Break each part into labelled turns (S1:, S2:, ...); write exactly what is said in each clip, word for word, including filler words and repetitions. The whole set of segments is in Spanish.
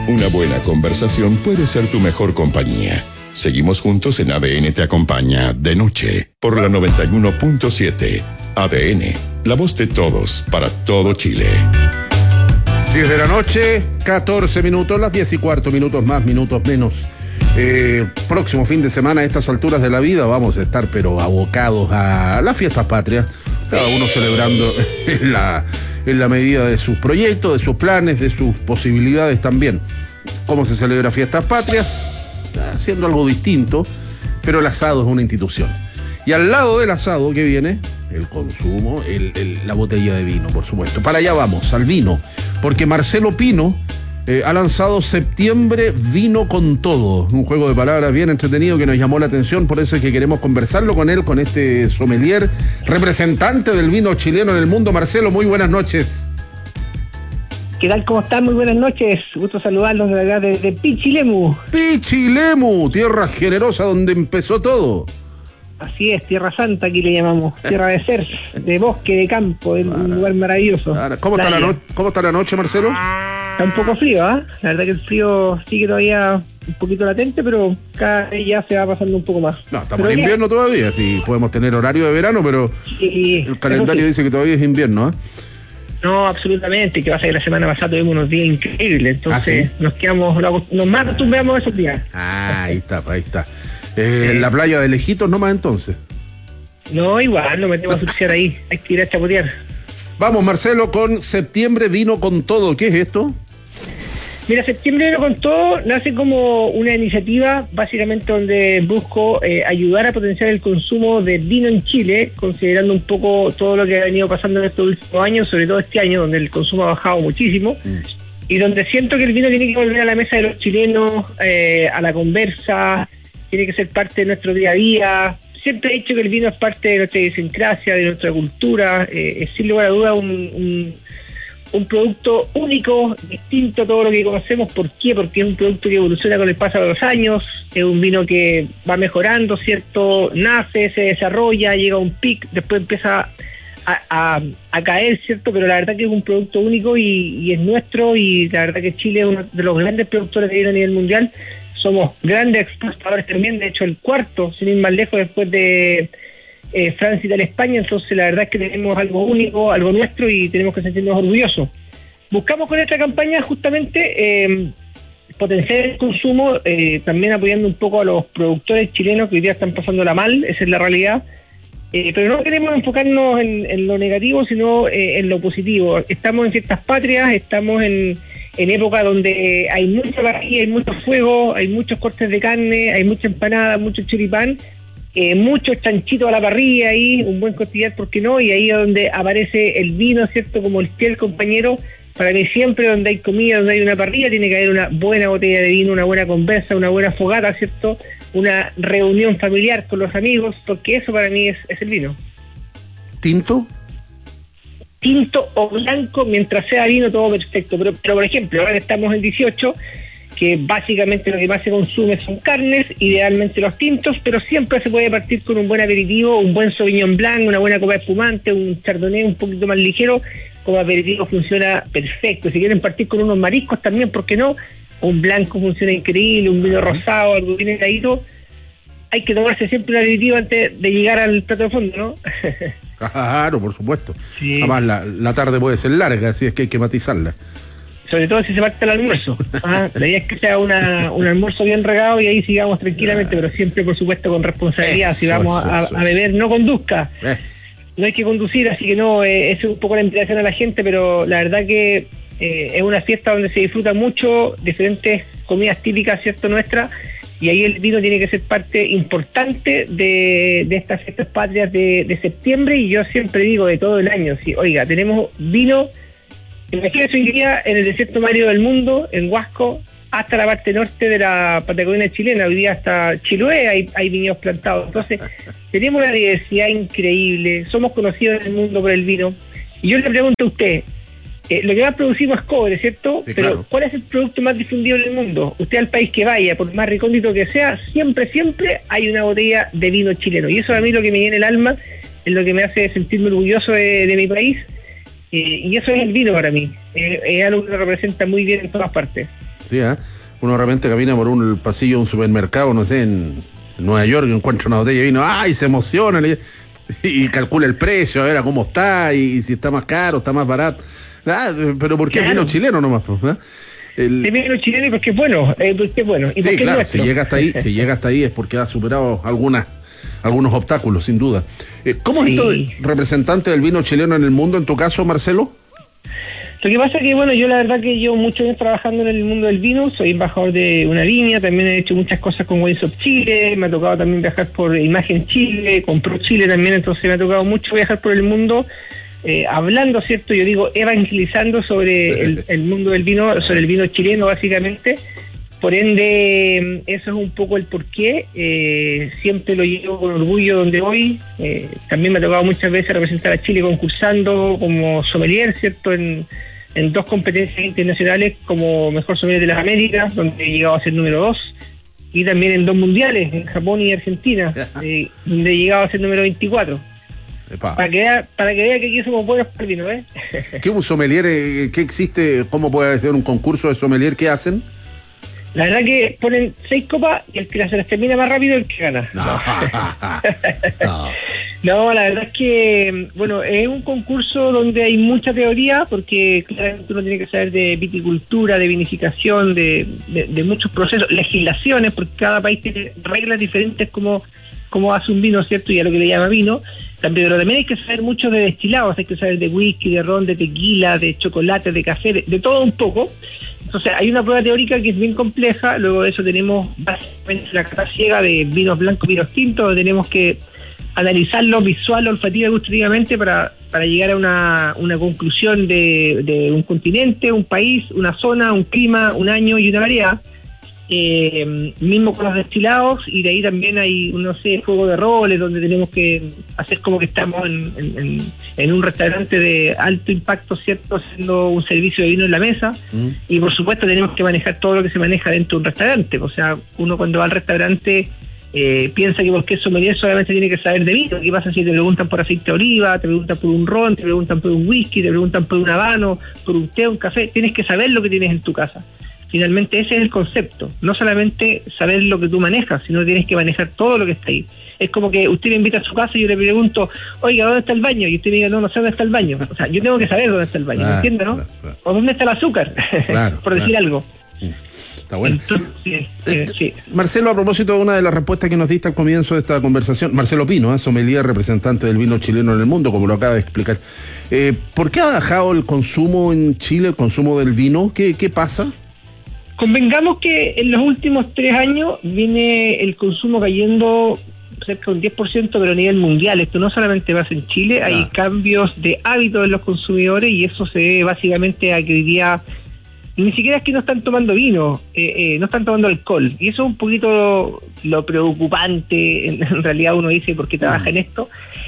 S1: Una buena conversación puede ser tu mejor compañía. Seguimos juntos en A D N Te Acompaña de noche por la noventa y uno punto siete. A D N, la voz de todos para todo Chile.
S2: diez de la noche, catorce minutos, las diez y cuarto, minutos más, minutos menos. Eh, próximo fin de semana, a estas alturas de la vida, vamos a estar pero abocados a las fiestas patrias, cada uno celebrando en la, en la medida de sus proyectos, de sus planes, de sus posibilidades también. ¿Cómo se celebra fiestas patrias? Haciendo algo distinto, pero el asado es una institución. Y al lado del asado, ¿qué viene? El consumo, el, el, la botella de vino, por supuesto. Para allá vamos, al vino, porque Marcelo Pino eh, ha lanzado Septiembre Vino con Todo, un juego de palabras bien entretenido que nos llamó la atención, por eso es que queremos conversarlo con él, con este sommelier, representante del vino chileno en el mundo. Marcelo, muy buenas noches.
S3: ¿Qué tal? ¿Cómo están? Muy buenas noches. Gusto saludarlos de acá desde Pichilemu.
S2: Pichilemu, tierra generosa donde empezó todo.
S3: Así es, Tierra Santa aquí le llamamos, tierra de ser, de bosque, de campo, es un lugar maravilloso.
S2: ¿Cómo está, la no- ¿Cómo está la noche, Marcelo?
S3: Está un poco frío, ¿ah? ¿eh? La verdad que el frío sigue todavía un poquito latente, pero cada vez ya se va pasando un poco más.
S2: No, estamos
S3: pero
S2: en
S3: ya...
S2: invierno todavía, sí, podemos tener horario de verano, pero
S3: sí,
S2: el calendario
S3: sí.
S2: dice que todavía es invierno, ¿eh?
S3: No, absolutamente, que pasa que la semana pasada tuvimos unos días increíbles, entonces
S2: ¿Ah, sí?
S3: nos quedamos, nos más acostumbramos a esos días.
S2: Ah, ahí está, ahí está. Eh, sí. La playa de Lejitos nomás entonces.
S3: No, igual, nos metemos a surfear ahí, hay que ir a chapotear.
S2: Vamos, Marcelo, con Septiembre Vino con Todo. ¿Qué es esto?
S3: Mira, Septiembre Vino con Todo nace como una iniciativa básicamente donde busco eh, ayudar a potenciar el consumo de vino en Chile, considerando un poco todo lo que ha venido pasando en estos últimos años, sobre todo este año, donde el consumo ha bajado muchísimo, mm. y donde siento que el vino tiene que volver a la mesa de los chilenos, eh, a la conversa, tiene que ser parte de nuestro día a día. Siempre he dicho que el vino es parte de nuestra idiosincrasia, de nuestra cultura, eh, es sin lugar a duda un, un, un producto único, distinto a todo lo que conocemos. ¿Por qué? Porque es un producto que evoluciona con el paso de los años, es un vino que va mejorando, ¿cierto? Nace, se desarrolla, llega a un pic, después empieza a, a, a caer, ¿cierto? Pero la verdad que es un producto único y, y es nuestro, y la verdad que Chile es uno de los grandes productores de vino a nivel mundial. Somos grandes exportadores también, de hecho el cuarto, sin ir más lejos, después de eh, Francia, Italia, España. Entonces la verdad es que tenemos algo único, algo nuestro, y tenemos que sentirnos orgullosos. Buscamos con esta campaña justamente eh, potenciar el consumo, eh, también apoyando un poco a los productores chilenos que hoy día están pasándola mal, esa es la realidad. Eh, pero no queremos enfocarnos en, en lo negativo, sino eh, en lo positivo. Estamos en fiestas patrias, estamos en... en época donde hay mucha parrilla, hay mucho fuego, hay muchos cortes de carne, hay mucha empanada, mucho choripán, eh, muchos chanchitos a la parrilla ahí, un buen costillar, ¿por qué no? Y ahí es donde aparece el vino, ¿cierto? Como el fiel compañero. Para mí siempre donde hay comida, donde hay una parrilla, tiene que haber una buena botella de vino, una buena conversa, una buena fogata, ¿cierto? Una reunión familiar con los amigos, porque eso para mí es, es el vino.
S2: ¿Tinto?
S3: Tinto o blanco, mientras sea vino, todo perfecto. Pero, pero por ejemplo, ahora estamos en dieciocho, que básicamente lo que más se consume son carnes, idealmente los tintos, pero siempre se puede partir con un buen aperitivo, un buen Sauvignon Blanc, una buena copa espumante, un Chardonnay un poquito más ligero. Como aperitivo funciona perfecto. Si quieren partir con unos mariscos también, ¿por qué no? Un blanco funciona increíble, un vino rosado, algo bien heladito. Hay que tomarse siempre un aperitivo antes de llegar al plato de fondo, ¿no?
S2: Claro, por supuesto.
S3: Sí.
S2: Además, la, la tarde puede ser larga, así es que hay que matizarla.
S3: Sobre todo si se parte el almuerzo. Ah, la idea es que sea una, un almuerzo bien regado y ahí sigamos tranquilamente, pero siempre, por supuesto, con responsabilidad. Eso, si vamos eso, a, eso. a beber, no conduzca. Eso. No hay que conducir, así que no, eh, es un poco la invitación a la gente, pero la verdad que eh, es una fiesta donde se disfruta mucho, diferentes comidas típicas, ¿cierto?, nuestras, y ahí el vino tiene que ser parte importante de, de estas fiestas patrias de, de septiembre, y yo siempre digo de todo el año, sí, oiga, tenemos vino, imagínense hoy día en el desierto más árido del mundo, en Huasco, hasta la parte norte de la Patagonia chilena, hoy día hasta Chiloé hay, hay viñedos plantados. Entonces, tenemos una diversidad increíble, somos conocidos en el mundo por el vino. Y yo le pregunto a usted, eh, lo que más producimos es cobre, ¿cierto?
S2: Sí,
S3: pero
S2: claro.
S3: ¿cuál es el producto más difundido en el mundo? Usted al país que vaya, por más recóndito que sea, siempre, siempre hay una botella de vino chileno. Y eso a mí lo que me llena el alma, es lo que me hace sentirme orgulloso de, de mi país. Eh, y eso es el vino para mí. Eh, es algo que lo representa muy bien en todas partes.
S2: Sí, ¿eh? Uno realmente camina por un pasillo de un supermercado, no sé, en Nueva York, y encuentra una botella de vino, ¡ay! Se emociona y, y calcula el precio, a ver a cómo está, y, y si está más caro, está más barato. Ah, pero ¿por qué claro. vino chileno nomás? ¿Eh?
S3: El... vino chileno porque es bueno, eh, porque es bueno. Y
S2: sí,
S3: porque
S2: claro,
S3: es
S2: si llega hasta ahí, si llega hasta ahí es porque ha superado algunas, algunos obstáculos, sin duda. Eh, ¿Cómo es sí. esto de representante del vino chileno en el mundo, en tu caso, Marcelo?
S3: Lo que pasa es que, bueno, yo la verdad que llevo muchos años trabajando en el mundo del vino, soy embajador de una línea, también he hecho muchas cosas con Wines of Chile, me ha tocado también viajar por Imagen Chile, con Pro Chile también, entonces me ha tocado mucho viajar por el mundo, eh, hablando, ¿cierto? Yo digo, evangelizando sobre el, el mundo del vino, sobre el vino chileno, básicamente. Por ende, eso es un poco el porqué, eh, siempre lo llevo con orgullo donde voy, eh, también me ha tocado muchas veces representar a Chile concursando como sommelier, ¿cierto?, en en dos competencias internacionales como Mejor Sommelier de las Américas, donde he llegado a ser número dos, y también en dos mundiales, en Japón y Argentina, eh, donde he llegado a ser número veinticuatro. Para que, vea, para que vea que aquí somos buenos para el vino, ¿eh?
S2: ¿Qué un sommelier, eh, qué existe, cómo puede ser un concurso de sommelier, qué hacen?
S3: La verdad que ponen seis copas y el que se las termina más rápido es el que gana.
S2: No, no.
S3: No, la verdad es que, bueno, es un concurso donde hay mucha teoría, porque claramente uno tiene que saber de viticultura, de vinificación, de, de, de muchos procesos, legislaciones, porque cada país tiene reglas diferentes como, como hace un vino, ¿cierto? Y a lo que le llama vino. También, pero también hay que saber mucho de destilados, hay que saber de whisky, de ron, de tequila, de chocolate, de café, de, de todo un poco. Entonces hay una prueba teórica que es bien compleja, luego de eso tenemos básicamente la cata ciega de vinos blancos, vinos tintos, donde tenemos que analizarlo visual, olfativa y gustativamente para, para llegar a una, una conclusión de, de un continente, un país, una zona, un clima, un año y una variedad. Eh, mismo con los destilados, y de ahí también hay, no sé, juego de roles donde tenemos que hacer como que estamos en, en, en un restaurante de alto impacto, ¿cierto?, haciendo un servicio de vino en la mesa, mm. y por supuesto tenemos que manejar todo lo que se maneja dentro de un restaurante. O sea, uno cuando va al restaurante eh, piensa que porque es sommelier solamente tiene que saber de vino. ¿Qué pasa si te preguntan por aceite de oliva, te preguntan por un ron, te preguntan por un whisky, te preguntan por un habano, por un té, un café? Tienes que saber lo que tienes en tu casa. Finalmente ese es el concepto, no solamente saber lo que tú manejas, sino que tienes que manejar todo lo que está ahí. Es como que usted me invita a su casa y yo le pregunto, oiga, ¿dónde está el baño? Y usted me diga, no, no sé dónde está el baño. O sea, yo tengo que saber dónde está el baño, claro, ¿me entiende, no? Claro, claro. O dónde está el azúcar, claro, por decir claro. algo.
S2: Está bueno.
S3: Entonces, sí, eh, sí.
S2: Marcelo, a propósito de una de las respuestas que nos diste al comienzo de esta conversación, Marcelo Pino, ¿eh? sommelier, representante del vino chileno en el mundo, como lo acaba de explicar. Eh, ¿Por qué ha bajado el consumo en Chile, el consumo del vino? ¿Qué, qué pasa?
S3: Convengamos que en los últimos tres años viene el consumo cayendo cerca de un diez por ciento, pero a nivel mundial. Esto no solamente pasa en Chile, ah. hay cambios de hábitos de los consumidores, y eso se debe básicamente a que hoy día ni siquiera es que no están tomando vino, eh, eh, no están tomando alcohol. Y eso es un poquito lo preocupante, en, en realidad uno dice, ¿por qué trabaja en esto?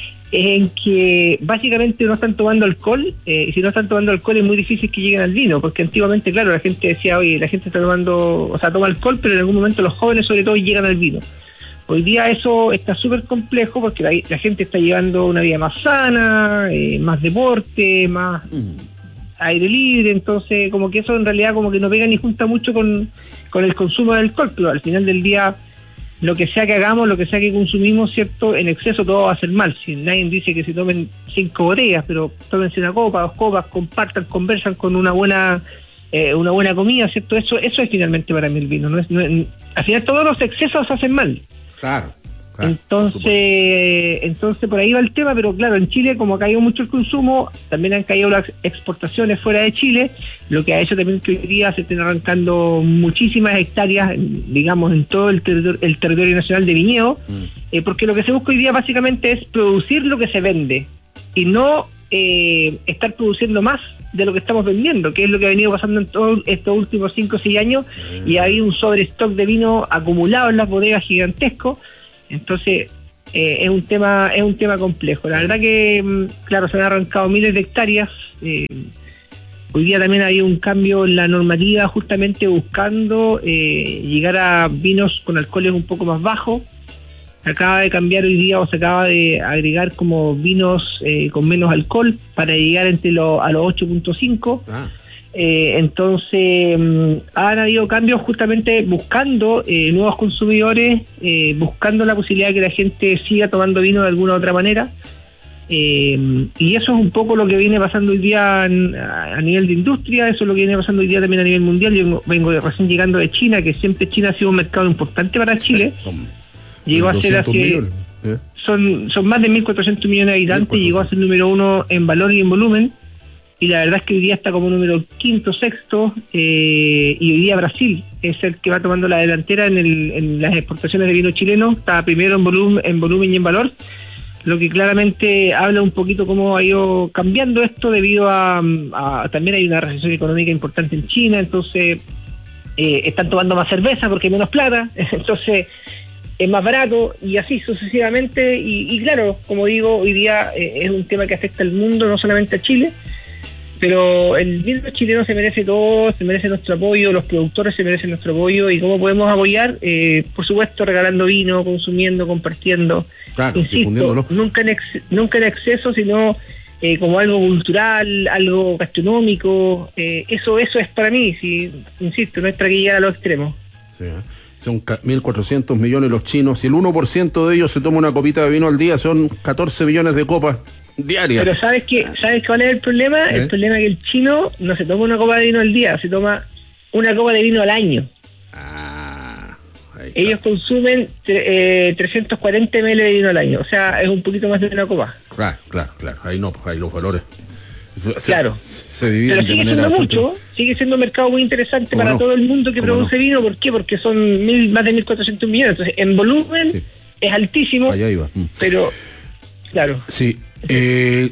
S3: En que básicamente no están tomando alcohol, eh, y si no están tomando alcohol es muy difícil que lleguen al vino, porque antiguamente, claro, la gente decía, oye, la gente está tomando, o sea, toma alcohol, pero en algún momento los jóvenes sobre todo llegan al vino. Hoy día eso está súper complejo porque la, la gente está llevando una vida más sana, eh, más deporte, más mm. aire libre, entonces como que eso en realidad como que no pega ni junta mucho con, con el consumo de alcohol, pero al final del día lo que sea que hagamos, lo que sea que consumimos, ¿cierto?, en exceso todo va a hacer mal. Si nadie dice que se tomen cinco botellas, pero tómense una copa, dos copas, compartan, conversan con una buena eh, una buena comida, ¿cierto? Eso eso es finalmente para mí el vino. No es, no es, al final todos los excesos hacen mal.
S2: Claro. Claro,
S3: entonces, entonces por ahí va el tema, pero claro, en Chile como ha caído mucho el consumo, también han caído las exportaciones fuera de Chile, lo que ha hecho también que hoy día se estén arrancando muchísimas hectáreas, digamos, en todo el, ter el territorio nacional de viñedo, mm. eh, porque lo que se busca hoy día básicamente es producir lo que se vende, y no eh, estar produciendo más de lo que estamos vendiendo, que es lo que ha venido pasando en todos estos últimos cinco o seis años, mm. y hay un sobrestock de vino acumulado en las bodegas gigantesco. Entonces eh, es un tema es un tema complejo. La verdad que, claro, se han arrancado miles de hectáreas. Eh, hoy día también ha habido un cambio en la normativa, justamente buscando eh, llegar a vinos con alcoholes un poco más bajos. Se acaba de cambiar hoy día, o se acaba de agregar como vinos eh, con menos alcohol para llegar entre lo, a los ocho punto cinco. Ah. Eh, entonces, um, han habido cambios justamente buscando eh, nuevos consumidores, eh, buscando la posibilidad de que la gente siga tomando vino de alguna u otra manera. Eh, y eso es un poco lo que viene pasando hoy día en, a, a nivel de industria, eso es lo que viene pasando hoy día también a nivel mundial. Yo vengo, vengo recién llegando de China, que siempre China ha sido un mercado importante para Chile.
S2: Son
S3: Llegó a ser hace...
S2: millones, ¿eh?
S3: Son, son más de mil cuatrocientos millones de habitantes,
S2: mil cuatrocientos.
S3: Llegó a ser número uno en valor y en volumen. Y la verdad es que hoy día está como número quinto, sexto, eh, y hoy día Brasil es el que va tomando la delantera en, el, en las exportaciones de vino chileno. Está primero en volumen, en volumen y en valor, lo que claramente habla un poquito cómo ha ido cambiando esto debido a, a también hay una recesión económica importante en China, entonces eh, están tomando más cerveza porque hay menos plata, entonces es más barato y así sucesivamente. Y, y claro, como digo, hoy día eh, es un tema que afecta al mundo, no solamente a Chile. Pero el vino chileno se merece todo, se merece nuestro apoyo, los productores se merecen nuestro apoyo. ¿Y cómo podemos apoyar? Eh, por supuesto, regalando vino, consumiendo, compartiendo.
S2: Claro,
S3: insisto, nunca en, ex, nunca en exceso, sino eh, como algo cultural, algo gastronómico. Eh, eso eso es para mí, si, insisto, no es para que llegue a los extremos.
S2: Sí, ¿eh? Son mil cuatrocientos millones los chinos. Si el uno por ciento de ellos se toma una copita de vino al día, son catorce millones de copas diaria.
S3: Pero ¿sabes qué? ¿Sabes cuál es el problema? ¿Eh? El problema es que el chino no se toma una copa de vino al día, se toma una copa de vino al año.
S2: Ah, ahí está.
S3: Ellos consumen eh, trescientos cuarenta mililitros de vino al año, o sea, es un poquito más de una copa.
S2: Claro, claro, claro. Ahí no, ahí los valores. Se,
S3: claro.
S2: Se dividen
S3: Pero sigue
S2: de
S3: siendo
S2: manera
S3: mucho, sigue siendo un mercado muy interesante para
S2: no?
S3: todo el mundo que produce
S2: no?
S3: vino. ¿Por qué? Porque son mil, más de mil cuatrocientos millones. Entonces, en volumen sí. es altísimo.
S2: Allá iba.
S3: Pero, claro.
S2: Sí. Eh,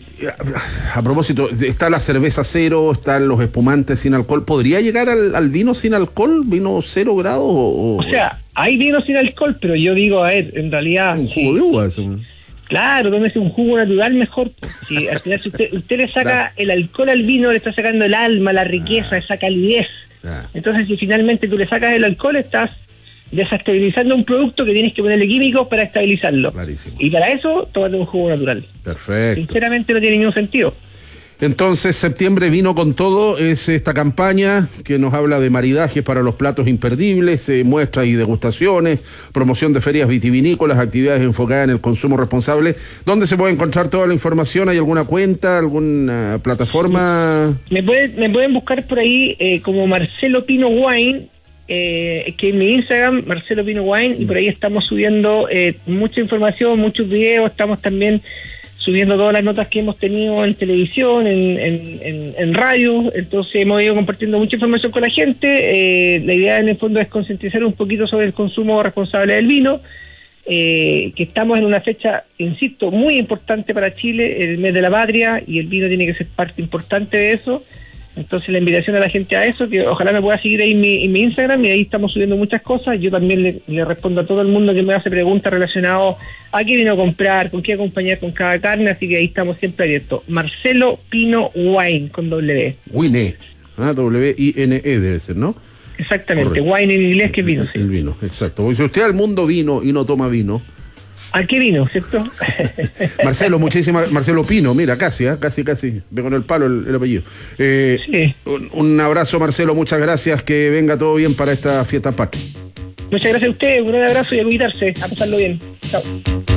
S2: a propósito, está la cerveza cero, están los espumantes sin alcohol. ¿Podría llegar al, al vino sin alcohol? ¿Vino cero grados? O,
S3: o sea, hay vino sin alcohol, pero yo digo, a ver, en realidad...
S2: Un jugo sí, de uva, eso.
S3: Claro, tómese un jugo natural mejor. Si al final si usted, usted le saca claro. el alcohol al vino, le está sacando el alma, la riqueza, ah. esa calidez. Ah. Entonces, si finalmente tú le sacas el alcohol, estás desestabilizando un producto que tienes que ponerle químicos para estabilizarlo.
S2: Clarísimo.
S3: Y para eso, tómate un jugo natural.
S2: Perfecto.
S3: Sinceramente no tiene ningún sentido.
S2: Entonces, septiembre vino con todo, es esta campaña que nos habla de maridajes para los platos imperdibles, eh, muestras y degustaciones, promoción de ferias vitivinícolas, actividades enfocadas en el consumo responsable. ¿Dónde se puede encontrar toda la información? ¿Hay alguna cuenta, alguna plataforma?
S3: Me, puede, me pueden buscar por ahí eh, como Marcelo Pino Wine, eh, que en mi Instagram, Marcelo Pino Wine, y por ahí estamos subiendo eh, mucha información, muchos videos, estamos también subiendo todas las notas que hemos tenido en televisión, en, en, en, en radio. Entonces hemos ido compartiendo mucha información con la gente. Eh, la idea en el fondo es concientizar un poquito sobre el consumo responsable del vino, eh, que estamos en una fecha, insisto, muy importante para Chile, el mes de la patria, y el vino tiene que ser parte importante de eso. Entonces la invitación a la gente a eso, que ojalá me pueda seguir ahí en mi, en mi Instagram, y ahí estamos subiendo muchas cosas. Yo también le, le respondo a todo el mundo que me hace preguntas relacionadas a qué vino a comprar, con qué acompañar con cada carne, así que ahí estamos siempre abiertos. Marcelo Pino Wine, con W.
S2: Wine, ah, W I N E debe ser, ¿no?
S3: Exactamente, correcto. Wine en inglés, que es vino, sí.
S2: El vino, exacto. Porque si usted al mundo vino y no toma vino...
S3: ¿A qué vino, cierto?
S2: Marcelo, muchísimas, Marcelo Pino, mira, casi, ¿eh? casi, casi, ve con el palo el, el apellido. Eh, sí. un, un abrazo, Marcelo, muchas gracias, que venga todo bien para esta fiesta patria.
S3: Muchas gracias a usted, un gran abrazo y a cuidarse, a pasarlo bien. Chao.